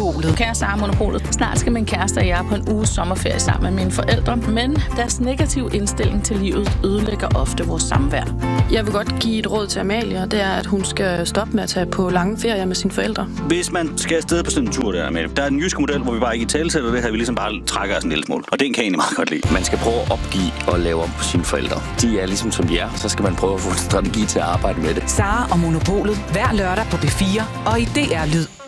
Monopolet. Kære Sara Monopolet. Snart skal min kæreste og jeg på en uges sommerferie sammen med mine forældre, men deres negative indstilling til livet ødelægger ofte vores samvær. Jeg vil godt give et råd til Amalie, og det er, at hun skal stoppe med at tage på lange ferier med sine forældre. Hvis man skal afsted på sådan en tur der, Amalie, der er en jysk model, hvor vi bare ikke talesætter det her, vi ligesom bare trækker os en lille smule. Og den kan jeg egentlig meget godt lide. Man skal prøve at opgive og lave om på sine forældre. De er ligesom som de er, så skal man prøve at få en strategi til at arbejde med det. Sara og Monopolet hver lørdag på P4 og i DR Lyd.